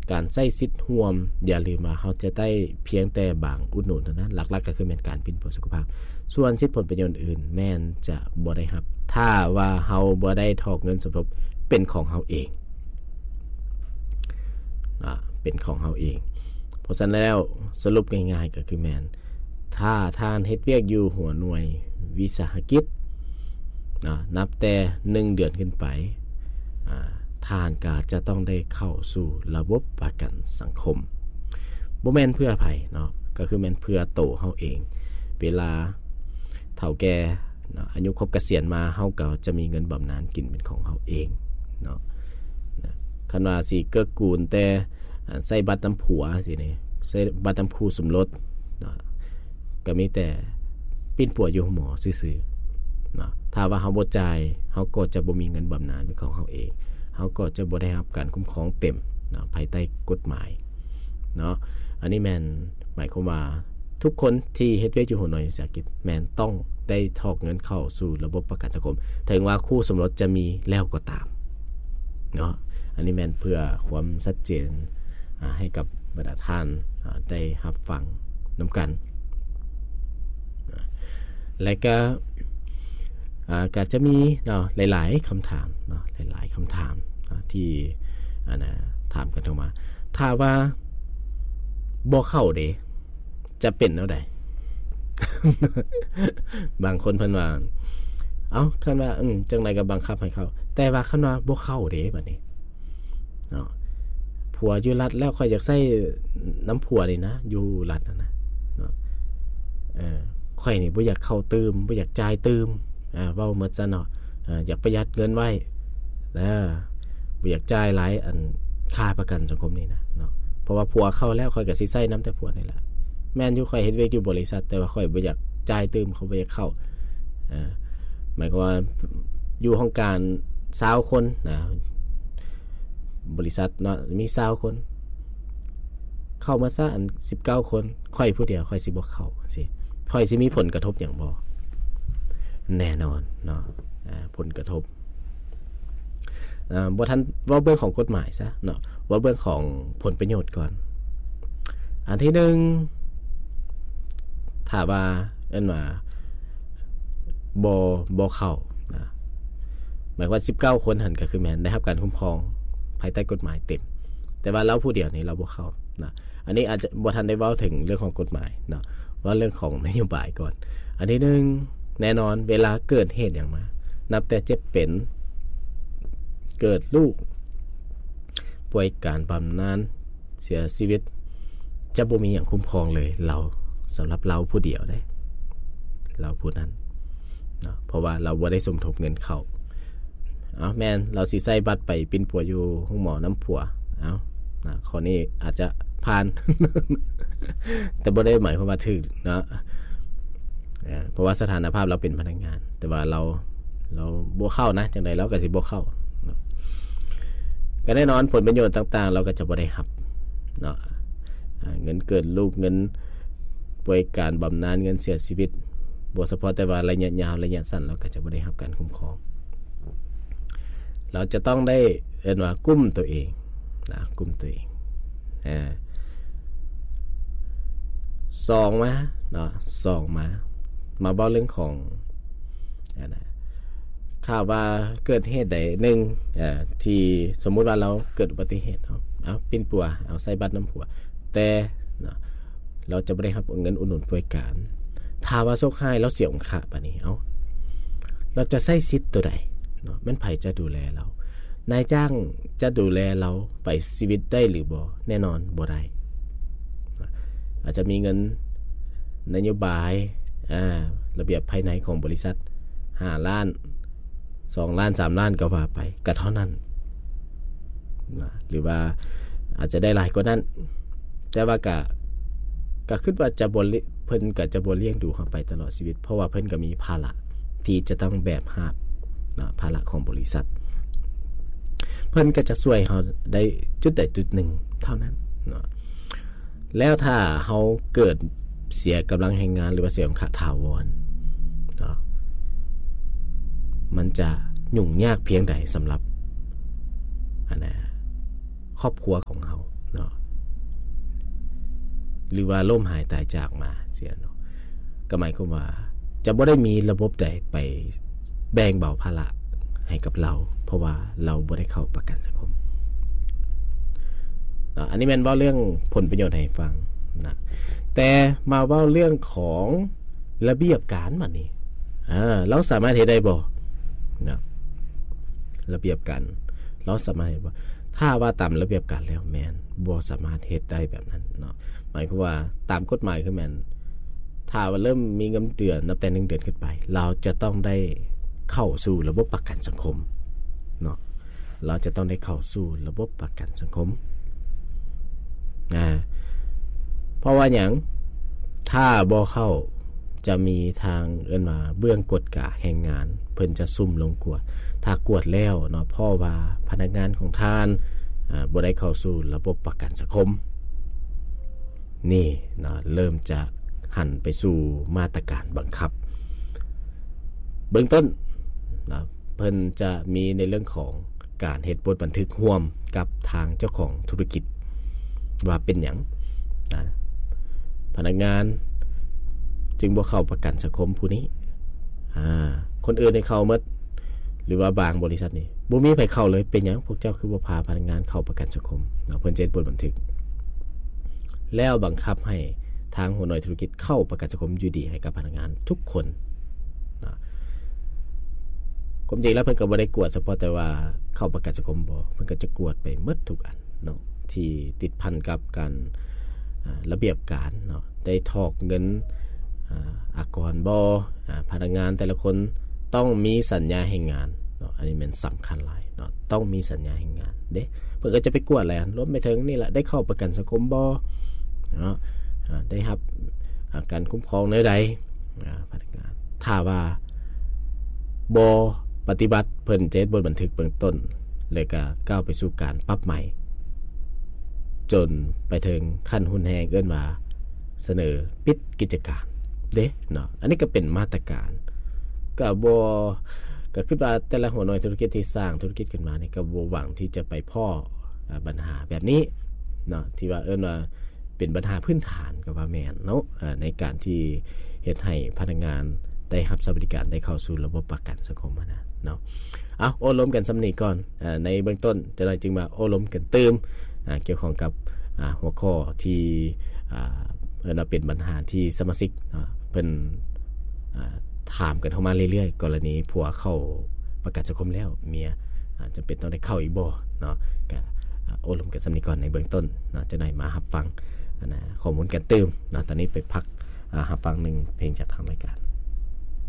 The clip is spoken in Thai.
การใช้สิทธิ์ร่วมอย่าลืมว่าเฮาจะได้เพียงแต่บางอุดหนุนเท่านั้นหลักๆก็คือแม่นการปินปัวสุขภาพส่วนสิทธิผลประโยชน์อื่นแม่นจะบ่ได้รับถ้าว่าเฮาบ่ได้ถอกเงินสมทบเป็นของเฮาเองเป็นของเฮาเองเพราะฉะนั้นแล้วสรุปง่ายๆก็คือแม่นถ้าท่านเฮ็ดเวียกอยู่หัวหน่วยวิสาหกิจนับแต่1เดือนขึ้นไปท่านก็จะต้องได้เข้าสู่ระบบประกันสังคมบ่แม่นเพื่อไผเนาะก็คือแม่นเพื่อโตเฮาเองเวลาเฒ่าแก่อายุครบเกษียณมาเฮาก็จะมีเงินบำนาญกินเป็นของเฮาเองเนาะคันว่าสิเกื้อกูลแต่ใส่บัตรนำผัวสินี่ใส่บัตรนำคู่สมรสเนาะก็มีแต่ปิ้นปัวอยู่หมอซื่อๆเนาะถ้าว่าเฮาบ่จ่ายเฮาก็จะบ่มีเงินบำนาญเป็นของเฮาเองเฮาก็จะบ่ได้รับการคุ้มครองเต็มเนาะภายใต้กฎหมายเนาะอันนี้แม่นหมายความว่าทุกคนที่เฮ็ดเวียกอยู่หัวหน่วยวิสาหกิจแม่นต้องได้ถอกเงินเข้าสู่ระบบประกันสังคมถึงว่าคู่สมรสจะมีแล้วก็ตามเนาะอันนี้แม่นเพื่อความชัดเจนให้กับบรรดาท่านได้รับฟังนํากันและก็จะมีเนาะหลายๆคำถามเนาะหลายๆคำถามที่ถามกันเข้ามาถ้าว่าบ่เข้าเด้จะเป็นแนวใด บางคนเพิ่นว่าเอ้าคันว่าจังได๋ก็บังคับให้เข้าแต่ว่าคันว่าบ่เข้าเด้บัดนี้เนาะผัวอยู่รัฐแล้วค่อยอยากใช้น้ำผัวนี่นะอยู่รัฐนะเนาะค่อยนี่บ่อยากเข้าตืมบ่อยากจ่ายตืมเว้าหมดซะเนาะอยากประหยัดเงินไว้บ่อยากจ่ายหลายอันค่าประกันสังคมนี่นะเนาะเพราะว่าผัวเข้าแล้วค่อยก็สิใช้น้ำแต่ผัวนี่ล่ะแม่นอยู่ค่อยเฮ็ดเวียกอยู่บริษัทแต่ว่าค่อยบ่อยากจ่ายตืมเขาบ่อยากเข้าหมายความว่าอยู่ห้องการ20คนนะบริษัทเนาะมี20คนเข้ามาซะอัน19คนค่อยผู้เดียวค่อยสิบ่เข้าสิค่อยสิมีผลกระทบหยังบ่แน่นอนเนาะผลกระทบบ่ทันเว้าเรื่องของกฎหมายซะเนาะเว้าเรื่องของผลประโยชน์ก่อนอันที่1ถ้าว่าว่าบ่เข้านะหมายว่า19คนหั่นก็คือแม่นได้รับการคุ้มครองภายใต้กฎหมายเต็มแต่ว่าเราผู้เดียวนี่เราบ่เข้านะอันนี้อาจจะบ่ทันได้เว้าถึงเรื่องของกฎหมายเนาะว่าเรื่องของนโยบายก่อนอันที่1แน่นอนเวลาเกิดเหตุหยังมานับแต่เจ็บเป็นเกิดลูกป่วยการบำนาญเสียชีวิตจะบ่มีหยังคุ้มครองเลยเราสำหรับเราผู้เดียวได้เราผู้นั้นเนาะเพราะว่าเราบ่ได้สมทบเงินเข้าแม่นเราสิใส่บัตรไปปินปัวอยู่ห้องหมอน้ำผัวข้อนี้อาจจะผ่าน แต่บ่ได้หมายความว่าถูกเนาะเพราะว่าสถานภาพเราเป็นพนักงานแต่ว่าเราบ่เข้านะจังได๋เราก็สิบ่เข้าเนาะก็แน่นอนผลประโยชน์ต่างๆเราก็จะบ่ได้รับเนาะเงินเกิดลูกเงินป่วยการบำนาญเงินเสียชีวิตบ่เฉพาะแต่ว่าระยะยาวระยะสั้นเราก็จะบ่ได้รับการคุ้มครองเราจะต้องได้ว่ากุ้มตัวเองนะกุ้มตัวเอง2มาเนาะ2มาเว้าเรื่องของข่าวว่าเกิดเหตุใด1ที่สมมุติว่าเราเกิดอุบัติเหตุเอาปิ่นปัวเอาใส่บัตรน้ำผัวแต่เนาะเราจะบ่ได้รับเงินอุดหนุนป่วยการถ้าว่าโชคร้ายเราเสียองค์ค่าปานนี้เราจะใช้สิทธิ์ตัวใดเนาะแม่นไผจะดูแลเรานายจ้างจะดูแลเราไปชีวิตได้หรือบ่แน่นอนบ่ได้อาจจะมีเงินนโยบายระเบียบภายในของบริษัท5ล้าน2ล้าน3ล้านก็ว่าไปก็เท่านั้นนะหรือว่าอาจจะได้หลายกว่านั้นแต่ว่าก็คิดว่าจะเพิ่นก็จะบ่เลี้ยงดูเฮาไปตลอดชีวิตเพราะว่าเพิ่นก็มีภาระที่จะต้องแบกรับนะภาระของบริษัทเพิ่นก็จะช่วยเฮาได้จุดใดจุดหนึ่งเท่านั้นเนาะแล้วถ้าเฮาเกิดเสียกำลังแรงงานหรือว่าเสียของค่าถาวรเนาะมันจะยุ่งยากเพียงใดสำหรับครอบครัวของเฮาเนาะหรือว่าล้มหายตายจากมาเสียเนาะก็หมายความว่าจะบ่ได้มีระบบใดไปแบ่งเบาภาระให้กับเราเพราะว่าเราบ่ได้เข้าประกันสังคมอันนี้แม่นเว้าเรื่องผลประโยชน์ให้ฟังนะแต่มาเว้าเรื่องของระเบียบการบัดนี้เราสามารถเฮ็ดได้บ่นะระเบียบการเราสามารถเฮ็ดบ่ถ้าว่าตามระเบียบการแล้วแม่นบ่สามารถเฮ็ดได้แบบนั้นเนาะหมายความว่าตามกฎหมายคือแม่นถ้าว่าเริ่มมีเงินเดือนนับแต่1เดือนขึ้นไปเราจะต้องได้เข้าสู่ระบบประกันสังคมเนาะเราจะต้องได้เข้าสู่ระบบประกันสังคมเพราะว่าหยังถ้าบ่เข้าจะมีทางเอิ้นว่าเบื้องกฎกะแห่งงานเพิ่นจะซุ่มลงกวดถ้ากวดแล้วเนาะเพราะว่าพนักงานของท่านบ่ได้เข้าสู่ระบบประกันสังคมนี่เนาะเริ่มจะหันไปสู่มาตรการบังคับเบื้องต้นนะเพิ่นจะมีในเรื่องของการเฮ็ดบทบันทึกร่วมกับทางเจ้าของธุรกิจว่าเป็นหยังนะพนักงานจึงบ่เข้าประกันสังคมผู้นี้คนอื่นให้เข้าหมดหรือว่าบางบริษัทนี่บ่มีไผเข้าเลยเป็นหยังพวกเจ้าคือบ่พาพนักงานเข้าประกันสังคมเนาะเพิ่นเฮ็ดบทบันทึกแล้วบังคับให้ทางหัวหน่วยธุรกิจเข้าประกันสังคมอยู่ดีให้กับพนักงานทุกคนนะความจริงแล้วเพิ่นก็บ่ได้กวดเฉพาะแต่ว่าเข้าประกันสังคมบ่เพิ่นก็จะกวดไปหมดทุกอันเนาะที่ติดพันกับการระเบียบการเนาะได้ทอกเงินอากรบ่พนักงานแต่ละคนต้องมีสัญญาแรงงานเนาะอันนี้มันสำคัญหลายเนาะต้องมีสัญญาแรงงานเด้เพิ่นก็จะไปกวดแหละรวมไปถึงนี่แหละได้เข้าประกันสังคมบ่เนาะได้รับการคุ้มครองในใดพนักงานถ้าว่าบ่ปฏิบัติเพิ่นจะเฮ็ดบทบันทึกเบื้องต้นแล้วก็ก้าวไปสู่การปรับใหม่จนไปถึงขั้นหุนแฮงเอิ้นว่าเสนอปิดกิจการเด้เนาะอันนี้ก็เป็นมาตรการก็บ่ก็คิดว่าแต่ละหัวหน่วยธุรกิจที่สร้างธุรกิจขึ้นมานี่ก็บ่หวังที่จะไปพ้อปัญหาแบบนี้เนาะที่ว่าเอิ้นว่าเป็นปัญหาพื้นฐานก็ว่าแม่นเนาะในการที่เฮ็ดให้พนักงานได้รับสวัสดิการได้เข้าสู่ระบบประกันสังคมนะเนาะเอาโอ้ล้มกันสำนี้ก่อนในเบื้องต้นจะได้จึงมาโอ้ล้มกันเติมเกี่ยวข้องกับหัวข้อที่เพิ่นเป็นปัญหาที่สมาชิกเพิ่นถามกันเข้ามาเรื่อยๆกรณีผัวเข้าประกันสังคมแล้วเมียจะเป็นต้องได้เข้าอีกบ่เนาะก็โอ้ล้มกันสำนี้ก่อนในเบื้องต้นเนาะจะได้มารับฟังข้อมูลกันเติมเนาะตอนนี้ไปพักรับฟัง1เพลงจากทางรายการ